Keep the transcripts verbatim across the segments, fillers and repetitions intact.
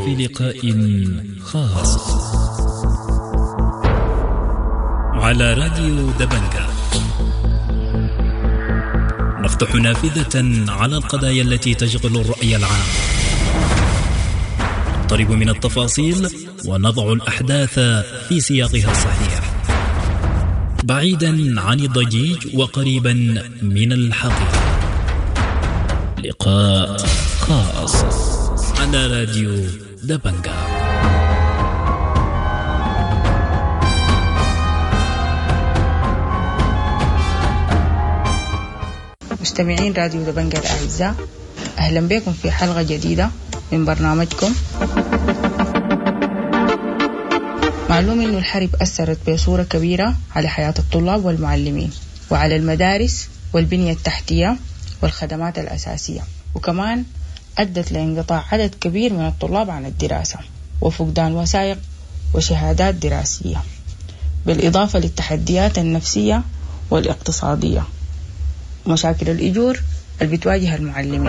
في لقاء خاص على راديو دبنجة، نفتح نافذة على القضايا التي تشغل الرأي العام، نقترب من التفاصيل ونضع الأحداث في سياقها الصحيح، بعيدا عن الضجيج وقريبا من الحقيقة. لقاء خاص على راديو دبنجة. مستمعين راديو دبنجة الأعزاء، أهلا بكم في حلقة جديدة من برنامجكم. معلوم أن الحرب أثرت بصورة كبيرة على حياة الطلاب والمعلمين وعلى المدارس والبنية التحتية والخدمات الأساسية، وكمان أدت لانقطاع عدد كبير من الطلاب عن الدراسة وفقدان وثائق وشهادات دراسية، بالإضافة للتحديات النفسية والاقتصادية ومشاكل الإجور اللي بتواجه المعلمين.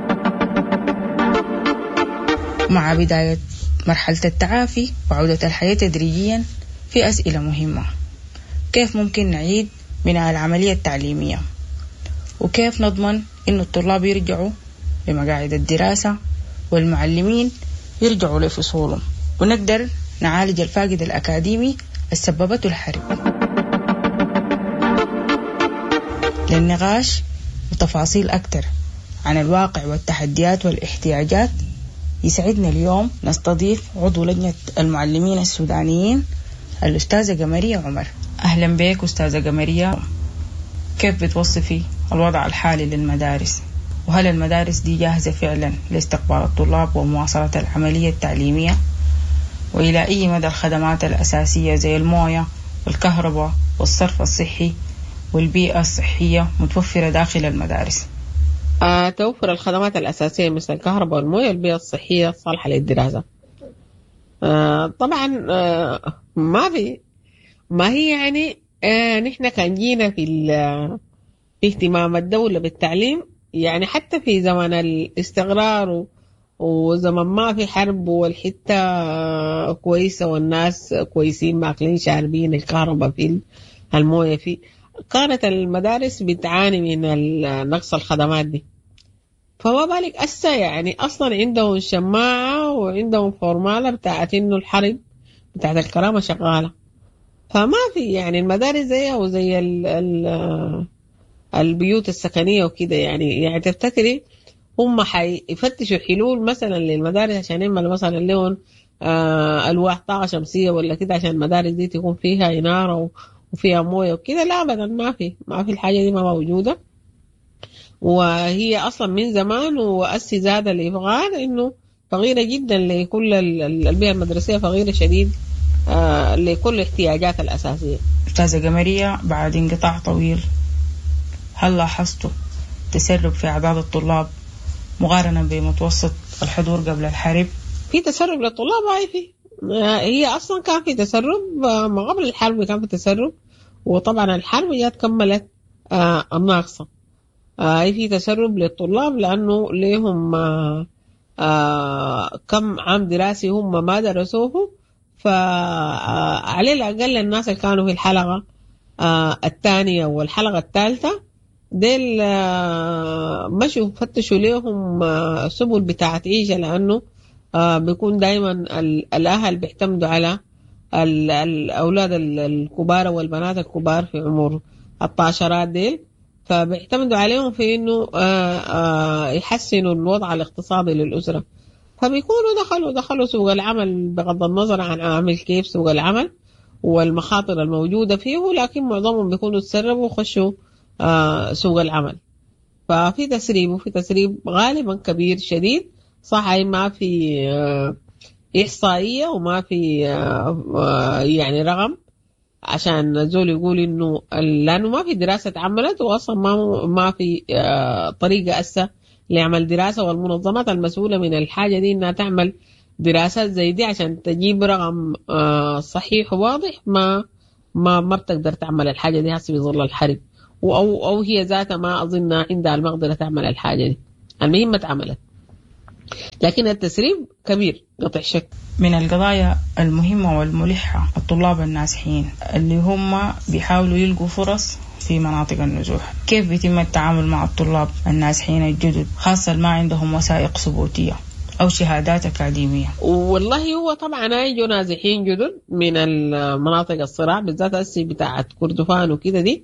مع بداية مرحلة التعافي وعودة الحياة تدريجيا، في أسئلة مهمة: كيف ممكن نعيد بناء العملية التعليمية؟ وكيف نضمن إنه الطلاب يرجعوا لمقاعد الدراسة والمعلمين يرجعوا لفصولهم، ونقدر نعالج الفاقد الأكاديمي السببته الحرب؟ للنقاش وتفاصيل أكثر عن الواقع والتحديات والاحتياجات، يسعدنا اليوم نستضيف عضو لجنة المعلمين السودانيين الأستاذة قمرية عمر. أهلا بك أستاذة قمرية. كيف بتوصفي الوضع الحالي للمدارس؟ وهل المدارس دي جاهزة فعلا لاستقبال الطلاب ومواصلة العملية التعليمية؟ وإلى أي مدى الخدمات الأساسية زي الموية والكهرباء والصرف الصحي والبيئة الصحية متوفرة داخل المدارس؟ آه، توفر الخدمات الأساسية مثل الكهرباء والموية والبيئة الصحية صالحة للدراسة. آه، طبعا آه، ما في ما هي يعني آه، نحن كان جينا في, في اهتمام الدولة بالتعليم، يعني حتى في زمن الاستقرار وزمن ما في حرب والحتة آه، كويسة والناس كويسين ماكلين شاربين الكهرباء في الموية في، كانت المدارس بتعاني من نقص الخدمات دي. فما بالك أسا يعني أصلا عندهم شماعة وعندهم فورمالة بتاعت إنه الحرب بتاعت الكرامة شغالة، فما في يعني المدارس زيها وزي ال ال البيوت السكنية وكده. يعني يعني تفتكري هم حيفتشوا حلول مثلا للمدارس عشان يعملوا مثلا لهم آه ألواح طاقة شمسية ولا كده عشان المدارس دي تكون فيها إنارة وفيها موية وكده؟ لا أبدا، ما في ما في الحاجة دي ما موجودة. وهي أصلا من زمان وأسس هذا الإفغان إنه فقيرة جدا لكل البيئة المدرسية، فقيرة شديد آه لكل الاحتياجات الأساسية. أستاذة قمرية، بعد انقطاع طويل هل لاحظتوا تسرب في أعداد الطلاب مقارنة بمتوسط الحضور قبل الحرب؟ في تسرب للطلاب، هاي في آه هي أصلا كان في تسرب آه ما قبل الحرب كان في تسرب، وطبعا الحرب جات كملت آه الناقصة. هاي آه في تسرب للطلاب لأنه ليهم آه آه كم عام دراسي هم ما درسوه، فعلى الأقل الناس اللي كانوا في الحلقة آه الثانية والحلقة الثالثة ديل آه مشوا فتشوا ليهم آه سبل بتاعت عيشة، لأنه آه بيكون دايما الأهل بيعتمدوا على الأولاد الكبار والبنات الكبار في عمر الطاشرات ديل، فبيعتمدوا عليهم في إنه آه آه يحسنوا الوضع الاقتصادي للأسرة، فبيكونوا دخلوا دخلوا سوق العمل بغض النظر عن عامل كيف سوق العمل والمخاطر الموجودة فيه، لكن معظمهم بيكونوا تسربوا وخشوا آه سوق العمل. ففي تسريب وفي تسريب غالبا كبير شديد، صح؟ ما في آه إحصائية وما في آه آه يعني رقم عشان زول يقول إنه لأنه ما في دراسة عملت، وأصلا ما ما في آه طريقة أسا لعمل دراسة، والمنظمات المسؤولة من الحاجة دي إنها تعمل دراسات زي دي عشان تجيب رقم آه صحيح وواضح، ما ما ما بتقدر تعمل الحاجة دي هسه بظل الحرب، أو أو هي ذاتها ما أظن عندها المقدرة تعمل الحاجة دي. المهم اتعملت. لكن التسريب كبير قطع شك. من القضايا المهمة والملحة الطلاب النازحين اللي هم بيحاولوا يلقوا فرص في مناطق النزوح. كيف بيتم التعامل مع الطلاب النازحين الجدد خاصة ما عندهم وثائق ثبوتية أو شهادات أكاديمية؟ والله هو طبعا يجوا نازحين جدد من المناطق الصراع بالذات السي بتاعت كردفان وكده دي،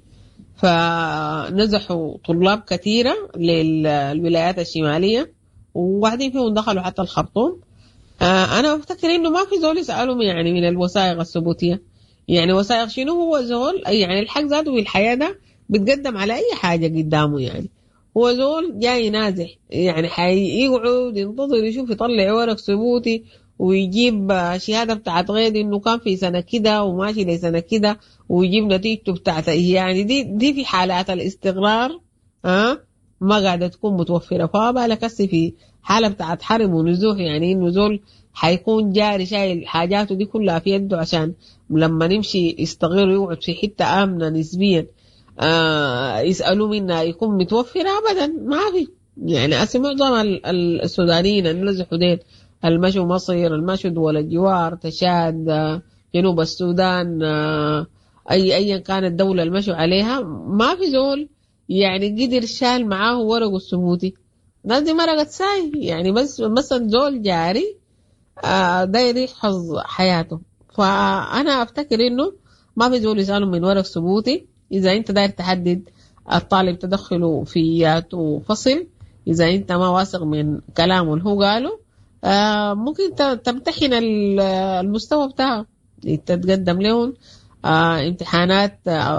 فنزحوا طلاب كثيرة للولايات الشمالية وواحدين فيهم دخلوا حتى الخرطوم. آه أنا أفتكر إنه ما في زول يسألهم يعني من الوثائق الثبوتية، يعني وثائق شنو؟ هو زول يعني الحق ذاته بالحياة ده بتقدم على أي حاجة قدامه، يعني هو زول جاي نازح يعني حيقعد ينتظر يشوف يطلع ورق ثبوتي ويجيب شهادة بتاعت غير إنه كان في سنة كده وماشي لسنة كده ويجيب نتيجته بتاعت يعني دي دي في حالات الاستقرار ها ما قاعدة تكون متوفرة. فبالك هسه في حالة بتاعت حرم ونزوح، يعني إنه زول حيكون جاري شايل حاجاته دي كلها في يده عشان لما نمشي يستغير ويقعد في حتة آمنة نسبيا آه يسألوا منا يكون متوفرة أبدا ما في. يعني أسي معظم السودانيين النزحوا دين المشوا مصر، المشوا دول الجوار، تشاد، جنوب السودان، آه أي أيا كانت الدولة المشوا عليها، ما في زول يعني قدر شال معاه ورقه الثبوتي. ناس دي مرقت ساي يعني بس مثلا زول جاري آه داير يحفظ حياته. فأنا أفتكر إنه ما في زول يسألهم من ورق ثبوتي. إذا أنت داير تحدد الطالب تدخله فيات وفصل، إذا أنت ما واثق من كلامه اللي هو قاله آه ممكن تمتحن المستوى بتاعه، تتقدم لهم آه امتحانات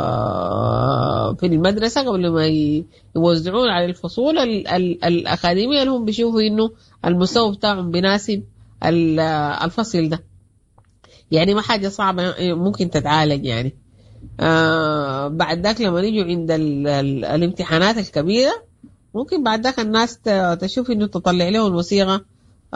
آه في المدرسة قبل ما يوزعون على الفصول ال ال الأكاديمية اللي هم بيشوفوا إنه المستوى بتاعهم بيناسب الفصل ده. يعني ما حاجة صعبة ممكن تتعالج يعني. آه بعد ذاك لما نيجوا عند ال ال الامتحانات الكبيرة ممكن بعد ذاك الناس تشوف إنه تطلع لهم وثيقة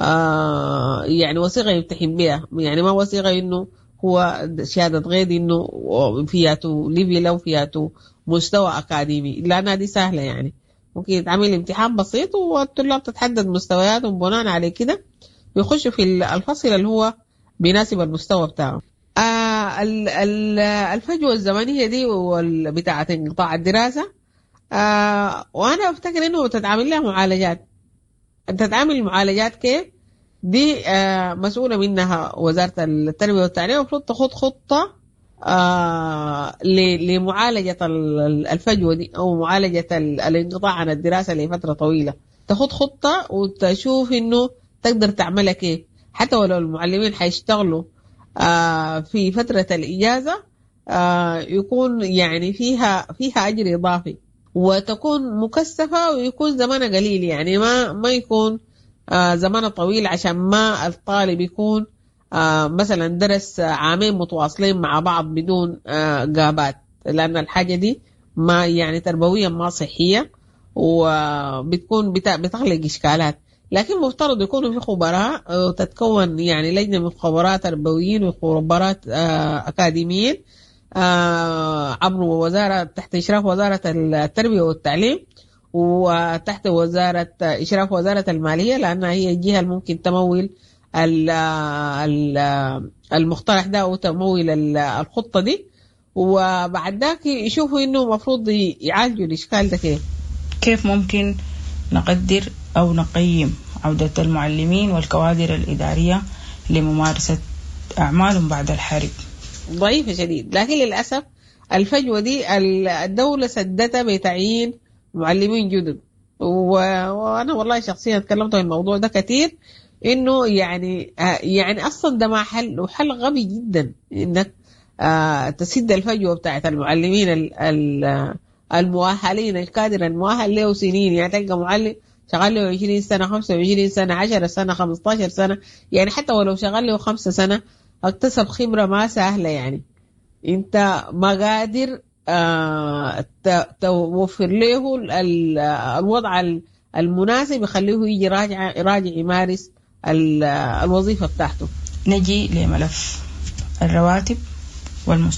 آه يعني وثيقة يمتحن بها، يعني ما وثيقة إنه هو شهادة غير إنه فياتو ليفل أو فياتو مستوى أكاديمي، لأنها دي سهلة. يعني ممكن يتعمل امتحان بسيط والطلاب تتحدد مستوياتهم بناء على كده ويخشوا في الفصل اللي هو بيناسب المستوى بتاعه. آه الفجوة الزمنية دي بتاعة انقطاع الدراسة آه وأنا أفتكر إنه تتعامل لها معالجات. تتعامل معالجات كيف؟ دي آه مسؤولة منها وزارة التربية والتعليم، المفروض تاخد خطة آه لمعالجة الفجوة دي أو معالجة الانقطاع عن الدراسة لفترة طويلة. تاخد خطة وتشوف إنه تقدر تعملها كيف، حتى ولو المعلمين حيشتغلوا آه في فترة الإجازة آه يكون يعني فيها فيها أجر إضافي وتكون مكثفة ويكون زمانها قليل، يعني ما ما يكون آه زمانها طويل عشان ما الطالب يكون آه مثلا درس عامين متواصلين مع بعض بدون آه جابات، لأن الحاجة دي ما يعني تربويا ما صحية وبتكون بتخلق إشكالات. لكن مفترض يكونوا في خبراء وتتكون يعني لجنة من خبراء تربويين وخبراء آه أكاديميين آه عبر وزارة تحت إشراف وزارة التربية والتعليم وتحت وزارة إشراف وزارة المالية، لأنها هي الجهة الممكن تمول المقترح ده وتمول الخطة دي، وبعد ذاك يشوفوا إنه مفروض يعالجوا الإشكال ده كيف. كيف ممكن نقدر أو نقيم عودة المعلمين والكوادر الإدارية لممارسة أعمالهم بعد الحرب؟ ضعيفة شديد، لكن للأسف الفجوة دي الدولة سدتها بتعيين معلمين جدد، وأنا والله شخصيا تكلمت عن الموضوع ده كتير إنه يعني يعني أصلا ده ما حل وحل غبي جدا إنك تسد الفجوة بتاعت المعلمين المؤهلين الكادر المؤهل له سنين. يعني تلقى معلم شغال له عشرين سنة خمسة وعشرين سنة عشرة سنة خمسة عشر سنة، يعني حتى ولو شغال له خمسة سنة اكتسب خبرة ما سهلة. يعني انت ما قادر آه توفر له الوضع المناسب يخليه يجي راجع راجع يمارس الوظيفة بتاعته. نجي لملف الرواتب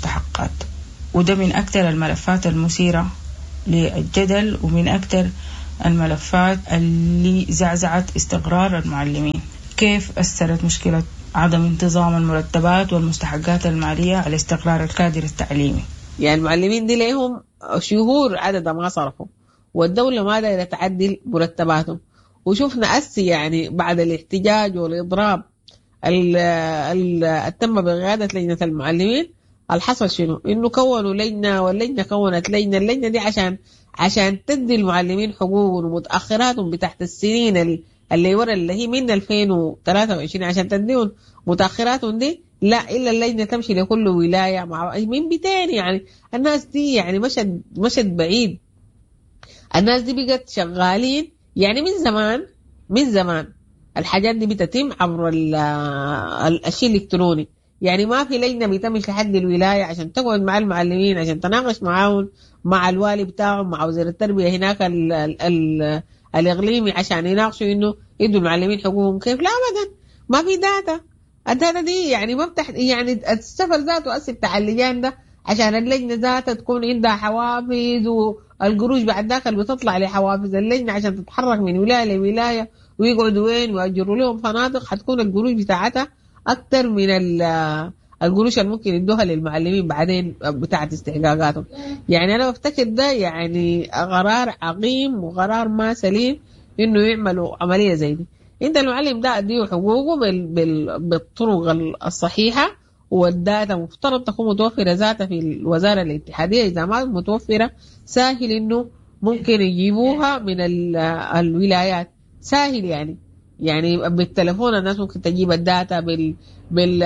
والمستحقات، وده من أكثر الملفات المثيرة للجدل ومن أكثر الملفات اللي زعزعت استقرار المعلمين. كيف أثرت مشكلة عدم انتظام المرتبات والمستحقات المالية على استقرار الكادر التعليمي؟ يعني المعلمين دي لهم شهور عدد ما صرفوا، والدولة ما دايرة تعدل مرتباتهم. وشوفنا أسي يعني بعد الاحتجاج والإضراب اللي تم بقيادة لجنة المعلمين، الحصل شنو؟ إنه كونوا لجنة، واللجنة كونت لجنة. اللجنة دي عشان عشان تدي المعلمين حقوق ومتأخراتهم بتحت السنين اللي ورا اللي هي من ألفين وثلاثة وعشرين، عشان تديهم متأخراتهم دي لا إلا اللجنة تمشي لكل ولاية مع مين بتاني. يعني الناس دي يعني مشت مشت بعيد. الناس دي بقت شغالين يعني من زمان من زمان الحاجات دي بتتم عبر الشيء الإلكتروني. يعني ما في لجنة بيتمش لحد الولاية عشان تقعد مع المعلمين عشان تناقش معاهم، مع الوالي بتاعهم، مع وزير التربية هناك ال ال ال الإقليمي، عشان يناقشوا إنه يدوا المعلمين حقوقهم كيف. لا أبدا، ما في داتا. الداتا دي يعني ما بتح يعني السفر ذاته أسف بتاع اللجان ده عشان اللجنة ذاتها تكون عندها حوافز، والقروش بعد ذاك اللي بتطلع لحوافز اللجنة عشان تتحرك من ولاية لولاية ويقعدوا وين ويأجروا لهم فنادق، حتكون القروش بتاعتها أكتر من القروش اللي ممكن يدوها للمعلمين بعدين بتاعت استحقاقاتهم. يعني أنا بفتكر ده يعني قرار عقيم وقرار ما سليم إنه يعملوا عملية زي دي. انت المعلم ده اديه حقوقه بال... بال... بالطرق الصحيحة، والداتا مفترض تكون متوفرة ذاتها في الوزارة الاتحادية. إذا ما متوفرة سهل إنه ممكن يجيبوها من ال... الولايات سهل. يعني يعني بالتلفون الناس ممكن تجيب الداتا بال بال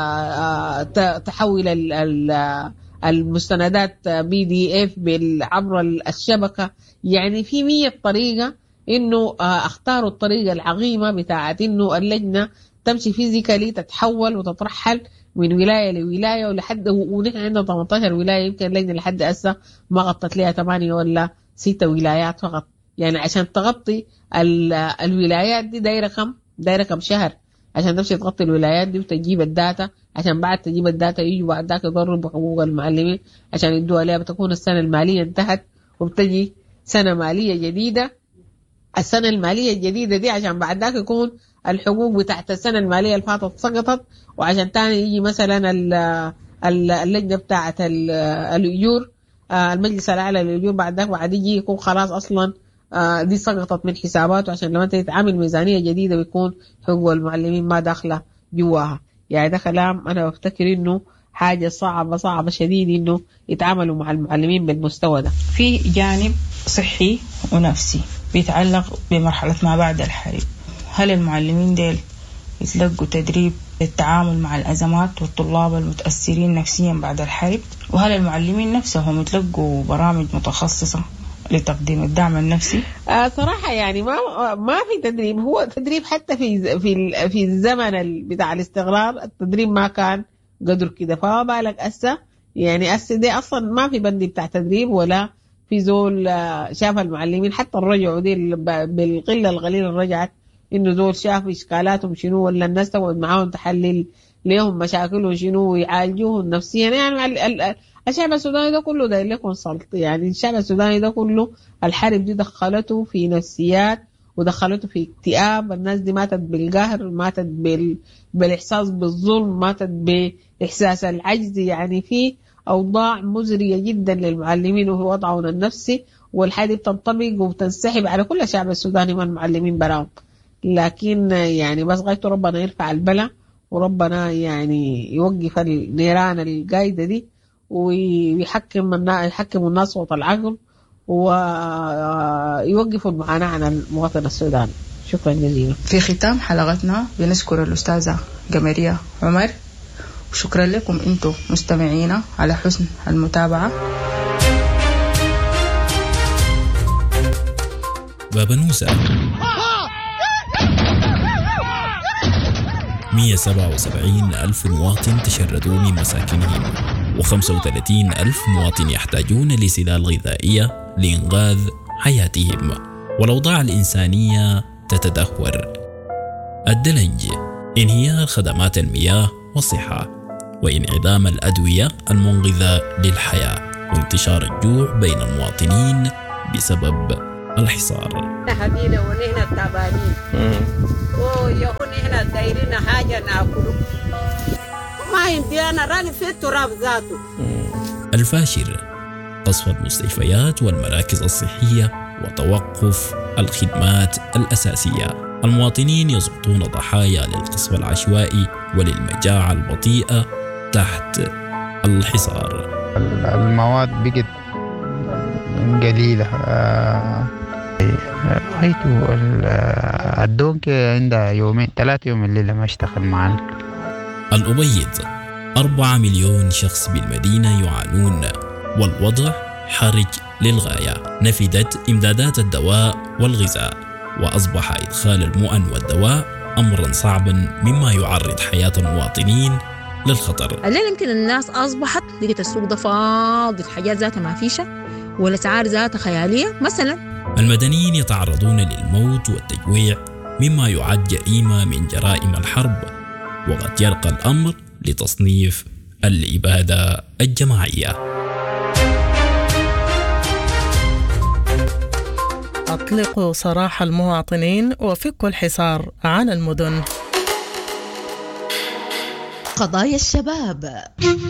تحول ال... ال... المستندات بي دي اف عبر الشبكة. يعني في مية طريقة إنه اختاروا الطريقة العقيمة بتاعت إنه اللجنة تمشي فيزيكالي تتحول وتترحل من ولاية لولاية ولحد، ونحن عندنا ثمانية عشر ولاية، يمكن اللجنة لحد هسه ما غطت لها ثمانية ولا ستة ولايات فقط. يعني عشان تغطي الولايات دي دايرة كم دايرة كم شهر عشان تمشي تغطي الولايات دي وتجيب الداتا، عشان بعد تجيب الداتا يجوا بعد ذاك يضربوا حقوق المعلمين عشان يدوها لها. بتكون السنة المالية انتهت وبتجي سنة مالية جديدة. السنة المالية الجديدة دي عشان بعد ذاك يكون الحقوق بتاعت السنة المالية اللي فاتت سقطت، وعشان تاني يجي مثلا اللجنة بتاعت الأجور، المجلس الأعلى للأجور، بعد ذاك بعد يجي يكون خلاص أصلا دي سقطت من حساباته، عشان لما تتعامل ميزانية جديدة بيكون حقوق المعلمين ما داخلة جواها. يعني ده كلام أنا بفتكر إنه حاجة صعبة صعبة شديد إنه يتعاملوا مع المعلمين بالمستوى ده. في جانب صحي ونفسي بيتعلق بمرحلة ما بعد الحرب. هل المعلمين ديل يتلقوا تدريب للتعامل مع الأزمات والطلاب المتأثرين نفسيا بعد الحرب؟ وهل المعلمين نفسهم يتلقوا برامج متخصصة لتقديم الدعم النفسي؟ آه صراحة يعني ما ما في تدريب. هو تدريب حتى في في في الزمن بتاع الاستقرار التدريب ما كان قدر كده، فما بالك أسا. يعني أسا دي أصلا ما في بندي بتاع تدريب، ولا في زول شاف المعلمين حتى الرجعوا دي بالقلة القليلة رجعت إنه زول شاف إشكالاتهم شنو، ولا الناس تقعد معاهم تحلل ليهم مشاكلهم شنو ويعالجوهم نفسيا. يعني الشعب السوداني ده كله ده لكم سلط. يعني الشعب السوداني ده كله الحرب دي دخلته في نفسيات ودخلته في اكتئاب. الناس دي ماتت بالقهر، ماتت بال... بالإحساس بالظلم، ماتت بإحساس العجز. يعني في أوضاع مزرية جدا للمعلمين وهو وضعهم النفسي، والحاجة بتنطبق وبتنسحب على كل الشعب السوداني من المعلمين براهم. لكن يعني بس غايته ربنا يرفع البلاء، وربنا يعني يوقف النيران القايدة دي، ويحكم يحكم الناس صوت العقل، ويوقفوا المعاناة عن المواطن السوداني. شكرا جزيلا. في ختام حلقتنا بنشكر الأستاذة قمرية عمر، وشكرا لكم انتم مستمعينا على حسن المتابعة. بابا نوسة مئة وسبعة وسبعين ألف مواطن تشردوا من مساكنهم، وخمسة وثلاثين ألف مواطن يحتاجون لسلال غذائية لإنقاذ حياتهم، والأوضاع الإنسانية تتدهور. الدلج، انهيار خدمات المياه والصحة، وانعدام الأدوية المنقذة للحياة، وانتشار الجوع بين المواطنين بسبب الحصار. هدينا ونحن تعبانين ويهون هنا دايرين حاجة ناكله ما يمدي أنا راني في التراب ذاته. الفاشر قصف المستشفيات والمراكز الصحية وتوقف الخدمات الأساسية. المواطنين يسقطون ضحايا للقصف العشوائي وللمجاعة البطيئة تحت الحصار. المواد بقت قليلة. رأيته الدونك عندها يومين ثلاثة يوم الليلة ما اشتغل معنا. الأبيض أربعة مليون شخص بالمدينة يعانون والوضع حرج للغاية. نفدت إمدادات الدواء والغذاء وأصبح إدخال المؤن والدواء أمرا صعبا مما يعرض حياة المواطنين للخطر. الليل يمكن الناس أصبحت لقيت السوق ده فاضي، الحاجات ذاتها ما فيشة والأسعار ذاتها خيالية. مثلا المدنيين يتعرضون للموت والتجويع مما يعد جريمة من جرائم الحرب، وقد يرقى الأمر لتصنيف الإبادة الجماعية. أطلقوا سراح المواطنين وفكوا الحصار عن المدن. قضايا الشباب.